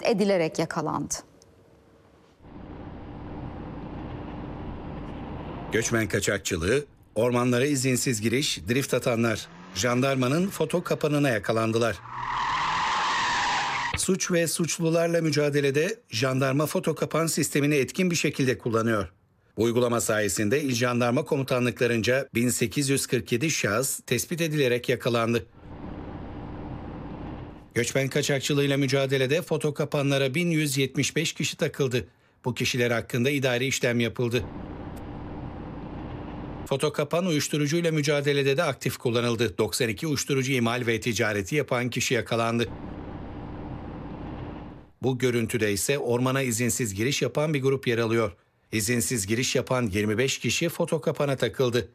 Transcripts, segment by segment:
edilerek yakalandı. Göçmen kaçakçılığı, ormanlara izinsiz giriş, drift atanlar, jandarmanın foto kapanına yakalandılar. Suç ve suçlularla mücadelede jandarma foto kapan sistemini etkin bir şekilde kullanıyor. Bu uygulama sayesinde İl Jandarma Komutanlıklarınca 1847 şahıs tespit edilerek yakalandı. Göçmen kaçakçılığıyla mücadelede foto kapanlara 1175 kişi takıldı. Bu kişiler hakkında idari işlem yapıldı. Foto kapan uyuşturucuyla mücadelede de aktif kullanıldı. 92 uyuşturucu imal ve ticareti yapan kişi yakalandı. Bu görüntüde ise ormana izinsiz giriş yapan bir grup yer alıyor. İzinsiz giriş yapan 25 kişi foto kapana takıldı.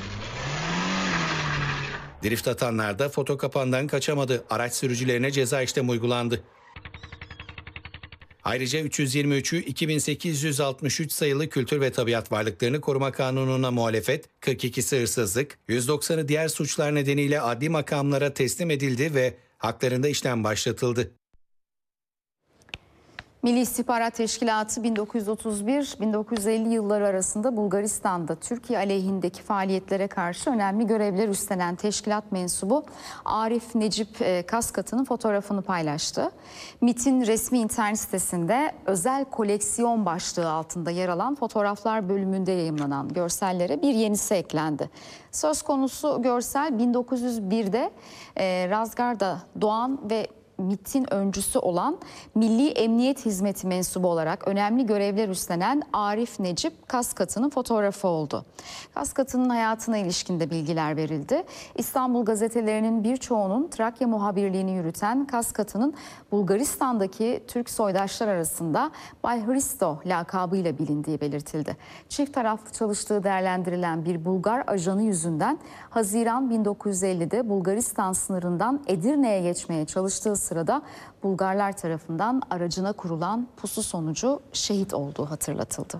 Drift atanlar da foto kapandan kaçamadı. Araç sürücülerine ceza işlemi uygulandı. Ayrıca 323'ü 2863 sayılı Kültür ve Tabiat Varlıklarını Koruma Kanunu'na muhalefet, 42'si hırsızlık, 190'ı diğer suçlar nedeniyle adli makamlara teslim edildi ve haklarında işlem başlatıldı. Milli İstihbarat Teşkilatı 1931-1950 yılları arasında Bulgaristan'da Türkiye aleyhindeki faaliyetlere karşı önemli görevler üstlenen teşkilat mensubu Arif Necip Kaskat'ın fotoğrafını paylaştı. MİT'in resmi internet sitesinde özel koleksiyon başlığı altında yer alan fotoğraflar bölümünde yayımlanan görsellere bir yenisi eklendi. Söz konusu görsel 1901'de Razgar'da doğan ve MİT'in öncüsü olan Milli Emniyet Hizmeti mensubu olarak önemli görevler üstlenen Arif Necip Kaskat'ın fotoğrafı oldu. Kaskat'ın hayatına ilişkin de bilgiler verildi. İstanbul gazetelerinin birçoğunun Trakya muhabirliğini yürüten Kaskat'ın Bulgaristan'daki Türk soydaşlar arasında Bay Hristo lakabıyla bilindiği belirtildi. Çift taraflı çalıştığı değerlendirilen bir Bulgar ajanı yüzünden Haziran 1950'de Bulgaristan sınırından Edirne'ye geçmeye çalıştığı sırada Bulgarlar tarafından aracına kurulan pusu sonucu şehit olduğu hatırlatıldı.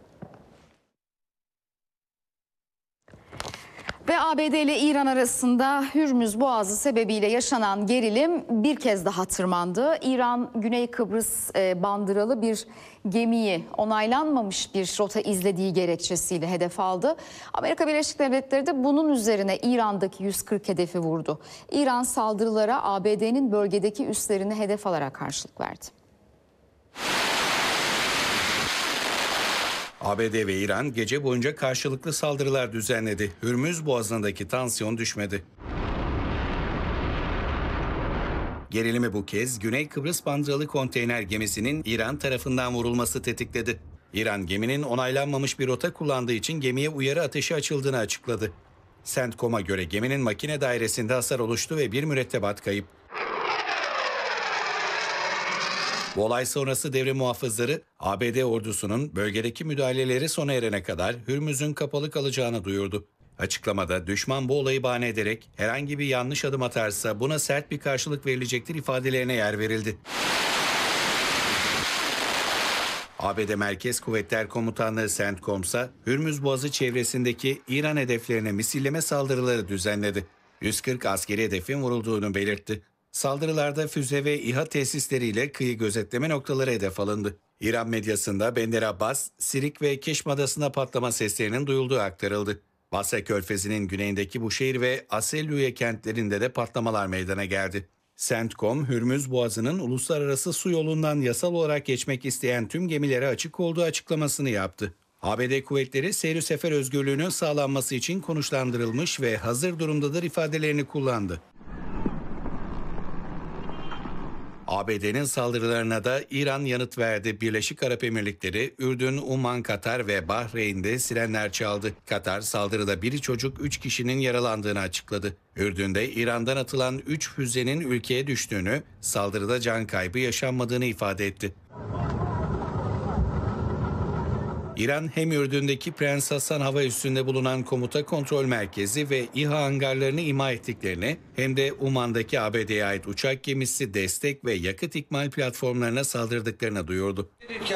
Ve ABD ile İran arasında Hürmüz Boğazı sebebiyle yaşanan gerilim bir kez daha tırmandı. İran, Güney Kıbrıs bandıralı bir gemiyi onaylanmamış bir rota izlediği gerekçesiyle hedef aldı. Amerika Birleşik Devletleri de bunun üzerine İran'daki 140 hedefi vurdu. İran saldırılara ABD'nin bölgedeki üslerini hedef alarak karşılık verdi. ABD ve İran gece boyunca karşılıklı saldırılar düzenledi. Hürmüz Boğazı'ndaki tansiyon düşmedi. Gerilimi bu kez Güney Kıbrıs bandıralı konteyner gemisinin İran tarafından vurulması tetikledi. İran geminin onaylanmamış bir rota kullandığı için gemiye uyarı ateşi açıldığını açıkladı. CENTCOM'a göre geminin makine dairesinde hasar oluştu ve bir mürettebat kayıp. Bu olay sonrası devre muhafızları ABD ordusunun bölgedeki müdahaleleri sona erene kadar Hürmüz'ün kapalı kalacağını duyurdu. Açıklamada düşman bu olayı bahane ederek herhangi bir yanlış adım atarsa buna sert bir karşılık verilecektir ifadelerine yer verildi. ABD Merkez Kuvvetler Komutanlığı CENTCOM ise Hürmüz Boğazı çevresindeki İran hedeflerine misilleme saldırıları düzenledi. 140 askeri hedefin vurulduğunu belirtti. Saldırılarda füze ve İHA tesisleriyle kıyı gözetleme noktaları hedef alındı. İran medyasında Bender Abbas, Sirik ve Keşm Adası'nda patlama seslerinin duyulduğu aktarıldı. Basra Körfezi'nin güneyindeki Buşehir ve Aselüye kentlerinde de patlamalar meydana geldi. CENTCOM, Hürmüz Boğazı'nın uluslararası su yolundan yasal olarak geçmek isteyen tüm gemilere açık olduğu açıklamasını yaptı. ABD kuvvetleri seyir sefer özgürlüğünün sağlanması için konuşlandırılmış ve hazır durumdadır ifadelerini kullandı. ABD'nin saldırılarına da İran yanıt verdi. Birleşik Arap Emirlikleri, Ürdün, Umman, Katar ve Bahreyn'de sirenler çaldı. Katar saldırıda biri çocuk 3 kişinin yaralandığını açıkladı. Ürdün'de İran'dan atılan 3 füzenin ülkeye düştüğünü, saldırıda can kaybı yaşanmadığını ifade etti. İran hem Ürdün'deki Prens Hasan hava üssünde bulunan komuta kontrol merkezi ve İHA hangarlarını imha ettiklerini hem de Umman'daki ABD'ye ait uçak gemisi destek ve yakıt ikmal platformlarına saldırdıklarını duyurdu.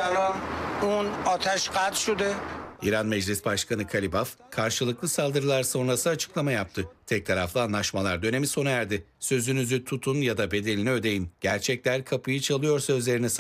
İran Meclis Başkanı Kalibaf, karşılıklı saldırılar sonrası açıklama yaptı. Tek taraflı anlaşmalar dönemi sona erdi. Sözünüzü tutun ya da bedelini ödeyin. Gerçekler kapıyı çalıyor sözlerini